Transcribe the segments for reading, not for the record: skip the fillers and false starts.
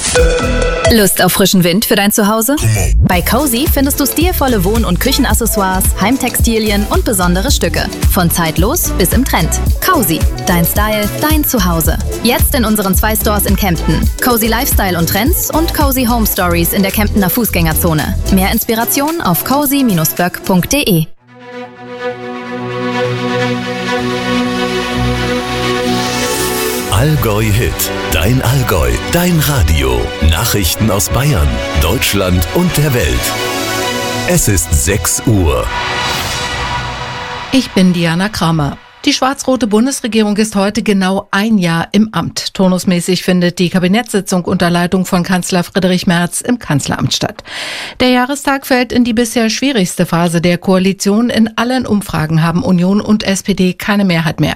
Lust auf frischen Wind für dein Zuhause? Bei Cozy findest du stilvolle Wohn- und Küchenaccessoires, Heimtextilien und besondere Stücke. Von zeitlos bis im Trend. Cozy, dein Style, dein Zuhause. Jetzt in unseren 2 Stores in Kempten. Cozy Lifestyle und Trends und Cozy Home Stories in der Kemptener Fußgängerzone. Mehr Inspiration auf cozy-böck.de. Allgäu Hit, dein Allgäu, dein Radio. Nachrichten aus Bayern, Deutschland und der Welt. Es ist 6 Uhr. Ich bin Diana Kramer. Die schwarz-rote Bundesregierung ist heute genau 1 Jahr im Amt. Turnusmäßig findet die Kabinettssitzung unter Leitung von Kanzler Friedrich Merz im Kanzleramt statt. Der Jahrestag fällt in die bisher schwierigste Phase der Koalition. In allen Umfragen haben Union und SPD keine Mehrheit mehr.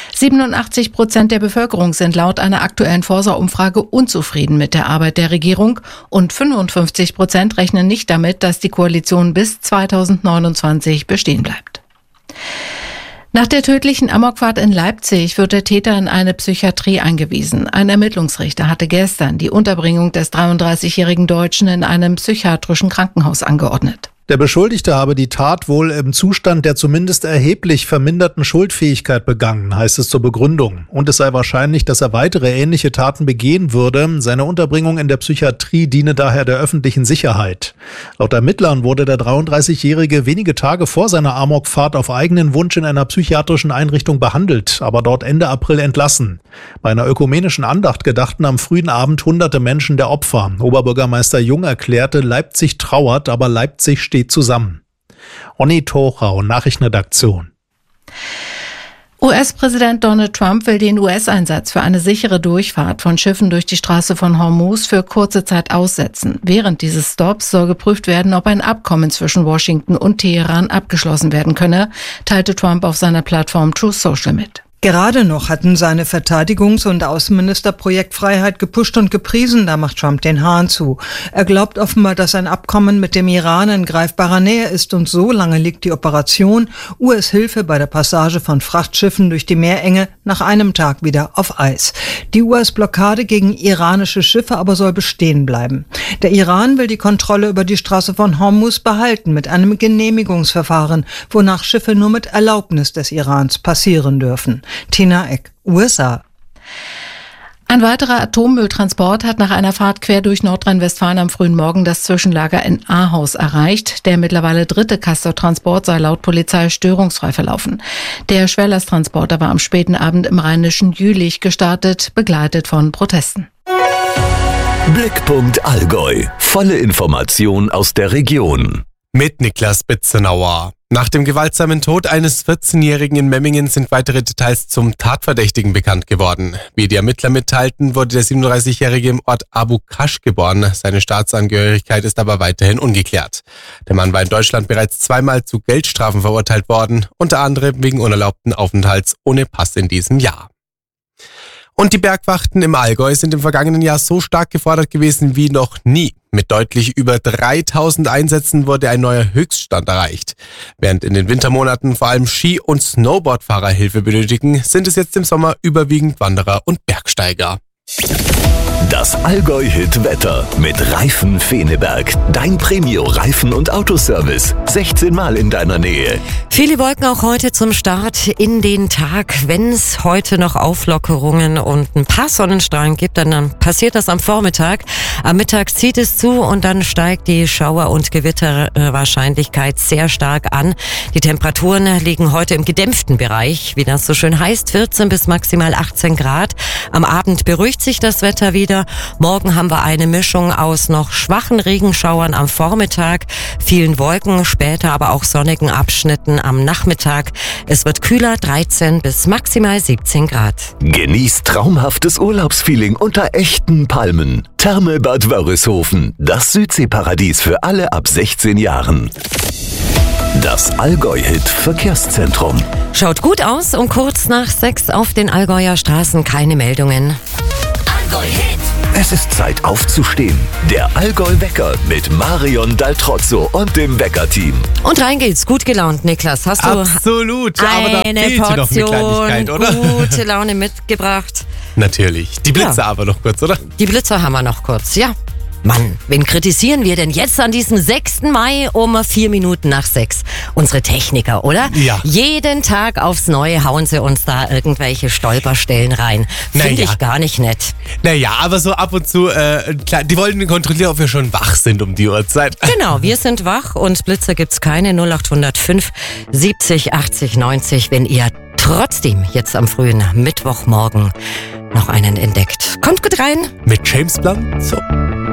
87% der Bevölkerung sind laut einer aktuellen Forsa-Umfrage unzufrieden mit der Arbeit der Regierung und 55% rechnen nicht damit, dass die Koalition bis 2029 bestehen bleibt. Nach der tödlichen Amokfahrt in Leipzig wird der Täter in eine Psychiatrie eingewiesen. Ein Ermittlungsrichter hatte gestern die Unterbringung des 33-jährigen Deutschen in einem psychiatrischen Krankenhaus angeordnet. Der Beschuldigte habe die Tat wohl im Zustand der zumindest erheblich verminderten Schuldfähigkeit begangen, heißt es zur Begründung. Und es sei wahrscheinlich, dass er weitere ähnliche Taten begehen würde. Seine Unterbringung in der Psychiatrie diene daher der öffentlichen Sicherheit. Laut Ermittlern wurde der 33-Jährige wenige Tage vor seiner Amokfahrt auf eigenen Wunsch in einer psychiatrischen Einrichtung behandelt, aber dort Ende April entlassen. Bei einer ökumenischen Andacht gedachten am frühen Abend hunderte Menschen der Opfer. Oberbürgermeister Jung erklärte, Leipzig trauert, aber Leipzig steht zusammen. Onni Tochau, Nachrichtenredaktion. US-Präsident Donald Trump will den US-Einsatz für eine sichere Durchfahrt von Schiffen durch die Straße von Hormuz für kurze Zeit aussetzen. Während dieses Stops soll geprüft werden, ob ein Abkommen zwischen Washington und Teheran abgeschlossen werden könne, teilte Trump auf seiner Plattform Truth Social mit. Gerade noch hatten seine Verteidigungs- und Außenminister Projektfreiheit gepusht und gepriesen, da macht Trump den Hahn zu. Er glaubt offenbar, dass ein Abkommen mit dem Iran in greifbarer Nähe ist und so lange liegt die Operation US-Hilfe bei der Passage von Frachtschiffen durch die Meerenge nach einem Tag wieder auf Eis. Die US-Blockade gegen iranische Schiffe aber soll bestehen bleiben. Der Iran will die Kontrolle über die Straße von Hormuz behalten mit einem Genehmigungsverfahren, wonach Schiffe nur mit Erlaubnis des Irans passieren dürfen. Tina Eck, USA. Ein weiterer Atommülltransport hat nach einer Fahrt quer durch Nordrhein-Westfalen am frühen Morgen das Zwischenlager in Ahaus erreicht. Der mittlerweile 3. Castor-Transport sei laut Polizei störungsfrei verlaufen. Der Schwerlasttransporter war am späten Abend im rheinischen Jülich gestartet, begleitet von Protesten. Blickpunkt Allgäu. Volle Information aus der Region. Mit Niklas Bitzenauer. Nach dem gewaltsamen Tod eines 14-Jährigen in Memmingen sind weitere Details zum Tatverdächtigen bekannt geworden. Wie die Ermittler mitteilten, wurde der 37-Jährige im Ort Abu Kasch geboren. Seine Staatsangehörigkeit ist aber weiterhin ungeklärt. Der Mann war in Deutschland bereits 2-mal zu Geldstrafen verurteilt worden, unter anderem wegen unerlaubten Aufenthalts ohne Pass in diesem Jahr. Und die Bergwachten im Allgäu sind im vergangenen Jahr so stark gefordert gewesen wie noch nie. Mit deutlich über 3000 Einsätzen wurde ein neuer Höchststand erreicht. Während in den Wintermonaten vor allem Ski- und Snowboardfahrer Hilfe benötigen, sind es jetzt im Sommer überwiegend Wanderer und Bergsteiger. Das Allgäu-Hit-Wetter mit Reifen Feneberg. Dein Premio-Reifen- und Autoservice. 16 Mal in deiner Nähe. Viele Wolken auch heute zum Start in den Tag. Wenn es heute noch Auflockerungen und ein paar Sonnenstrahlen gibt, dann passiert das am Vormittag. Am Mittag zieht es zu und dann steigt die Schauer- und Gewitterwahrscheinlichkeit sehr stark an. Die Temperaturen liegen heute im gedämpften Bereich, wie das so schön heißt, 14 bis maximal 18 Grad. Am Abend beruhigt sich das Wetter wieder. Morgen haben wir eine Mischung aus noch schwachen Regenschauern am Vormittag, vielen Wolken, später aber auch sonnigen Abschnitten am Nachmittag. Es wird kühler, 13 bis maximal 17 Grad. Genießt traumhaftes Urlaubsfeeling unter echten Palmen. Therme Bad Wörishofen, das Südseeparadies für alle ab 16 Jahren. Das Allgäu-Hit Verkehrszentrum. Schaut gut aus, um kurz nach 6 auf den Allgäuer Straßen keine Meldungen. Allgäu-Hit. Es ist Zeit aufzustehen. Der Allgäu-Wecker mit Marion Daltrozzo und dem Wecker-Team. Und rein geht's. Gut gelaunt, Niklas. Hast du Absolut. Ja, aber da eine fehlte noch eine Portion Kleinigkeit, oder? gute Laune mitgebracht? Natürlich. Die Blitzer aber noch kurz, oder? Die Blitzer haben wir noch kurz, ja. Mann, wen kritisieren wir denn jetzt an diesem 6. Mai um 4 Minuten nach 6? Unsere Techniker, oder? Ja. Jeden Tag aufs Neue hauen sie uns da irgendwelche Stolperstellen rein. Finde ich gar nicht nett. Naja, aber so ab und zu, klar, die wollten kontrollieren, ob wir schon wach sind um die Uhrzeit. Genau, wir sind wach und Blitzer gibt's keine. 0805 70 80 90, wenn ihr trotzdem jetzt am frühen Mittwochmorgen noch einen entdeckt. Kommt gut rein. Mit James Blunt? So.